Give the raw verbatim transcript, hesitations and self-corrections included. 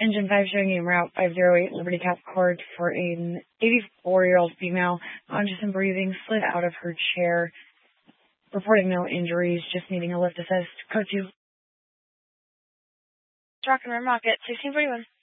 Engine five showing you Route five oh eight Liberty Cap Court for an eighty-four-year-old female, conscious and breathing, slid out of her chair, reporting no injuries, just needing a lift assist. Code two. Rock and Rim Rocket, sixteen forty-one.